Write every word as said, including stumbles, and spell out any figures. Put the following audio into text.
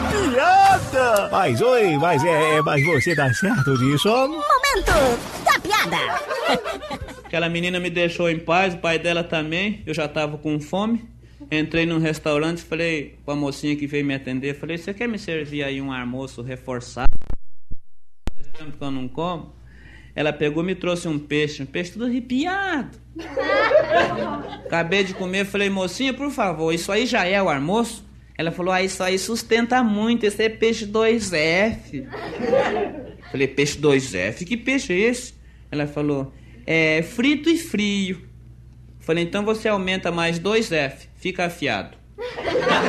piada! Mas oi, mas é, mas você tá certo disso? Momento da piada. Aquela menina me deixou em paz, o pai dela também. Eu já tava com fome. Entrei num restaurante e falei com a mocinha que veio me atender, falei, você quer me servir aí um almoço reforçado? Faz tempo que eu não como. Ela pegou e me trouxe um peixe, um peixe todo arrepiado. Acabei de comer, falei, mocinha, por favor, isso aí já é o almoço? Ela falou, ah, isso aí sustenta muito, esse é peixe dois F. Falei, peixe dois F? Que peixe é esse? Ela falou, é frito e frio. Falei, então você aumenta mais dois F, fica afiado.